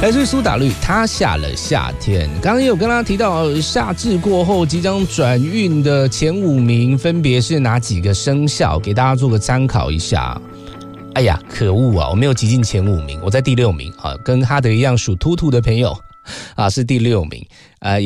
来自苏打绿，他下了夏天。刚刚也有跟大家提到，夏至过后即将转运的前5名分别是哪几个生肖，给大家做个参考一下。哎呀，可恶啊！我没有挤进前5名，我在第6名啊，跟哈德一样属兔兔的朋友啊是第6名。